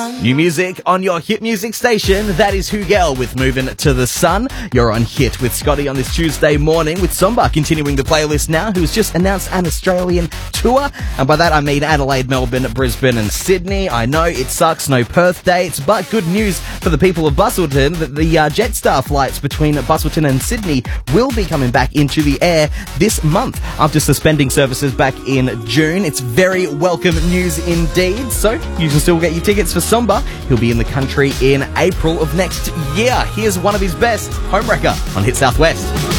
sun. New music on your hit music station. That is Hugel with Moving to the Sun. You're on Hit with Scotty on this Tuesday morning with Somba continuing the playlist now, who's just announced an Australian tour. And by that I mean Adelaide, Melbourne, Brisbane and Sydney. I know it sucks, no Perth dates, but good news for the people of Busselton that the Jetstar flights between Busselton and Sydney will be coming back into the air this month after suspending services back in June. It's very welcome news indeed. So you can still get your tickets for Somba. He'll be in the country in April of next year. Here's one of his best, Homewrecker, on Hit Southwest.